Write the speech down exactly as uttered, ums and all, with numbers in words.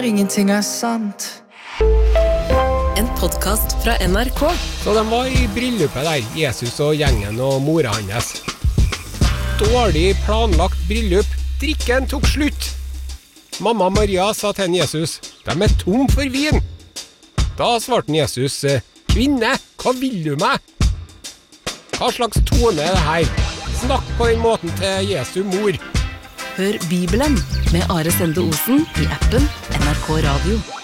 Ingenting er sant. En podcast fra N R K. Så de var i bryllupet der, Jesus og gjengen og mora hans. Dårlig planlagt bryllup. Drikken tok slutt. Mamma Maria sa til Jesus, de er tom for vin. Da svarte Jesus, kvinne, hva vil du meg? Hva slags tone er det her? Snakk på den måten til Jesu mor. Hør Bibelen med Are Sende Osen i appen N R K Radio.